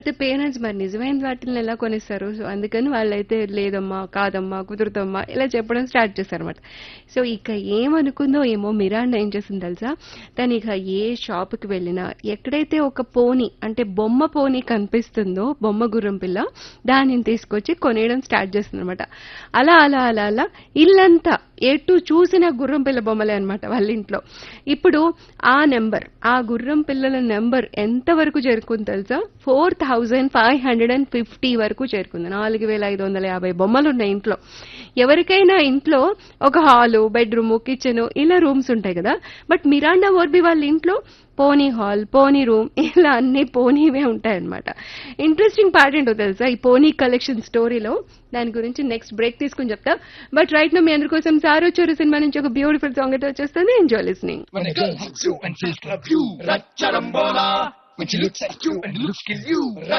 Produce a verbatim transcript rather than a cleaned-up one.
అయితే పేరెంట్స్ మరి నిజమైన వాటిని ఎలా కొనిస్తారు? సో, అందుకని వాళ్ళైతే లేదమ్మా, కాదమ్మా, కుదురుతమ్మా ఇలా చెప్పడం స్టార్ట్ చేశారన్నమాట. సో, ఇక ఏమనుకుందో ఏమో మిరాండా ఏం చేసిందో తెలుసా? తను ఇక ఏ షాప్‌కి వెళ్ళినా ఎక్కడైతే ఒక పోనీ అంటే బొమ్మ పోనీ కనిపిస్తుందో బొమ్మ గుర్రం పిల్ల దానిని తీసుకొచ్చి కొనేయడం స్టార్ట్ చేస్తుందన్నమాట. అలా అలా అలా అలా ఇల్లంతా ఎటు చూసిన గుర్రం పిల్ల బొమ్మలే అన్నమాట వాళ్ళ ఇంట్లో. ఇప్పుడు ఆ నెంబర్ ఆ గుర్రం పిల్లల నెంబర్ ఎంత వరకు చేరుకుంది తెలుసా? Four thousand five hundred and fifty వరకు చేరుకుంది. నాలుగు వేల ఐదు వందల యాభై బొమ్మలు ఉన్నాయి ఇంట్లో. ఎవరికైనా ఇంట్లో ఒక హాలు, బెడ్రూమ్, కిచెన్ ఇలా రూమ్స్ ఉంటాయి కదా. బట్ మిరాండా వోర్బీ వాళ్ళ ఇంట్లో పోనీ హాల్, పోనీ రూమ్ ఇలా అన్ని పోనీవే ఉంటాయన్నమాట. ఇంట్రెస్టింగ్ పార్ట్ ఏంటో తెలుసా ఈ పోనీ కలెక్షన్ స్టోరీలో? దాని గురించి నెక్స్ట్ బ్రేక్ తీసుకుని చెప్తా. బట్ రైట్ నో మీ అందరి కోసం సారో చోరు సినిమా నుంచి ఒక బ్యూటిఫుల్ సాంగ్ అయితే వచ్చేస్తుంది. Enjoy listening. When a girl hugs you and says love you, Racharambola. When she looks at you and looks kill you,